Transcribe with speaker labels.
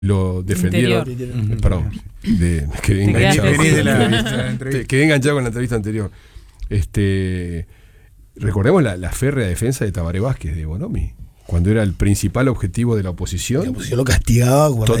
Speaker 1: lo defendieron. Perdón, quedé enganchado con la entrevista anterior. Recordemos la férrea defensa de Tabaré Vázquez de Bonomi, cuando era el principal objetivo de la oposición.
Speaker 2: La oposición lo castigaba.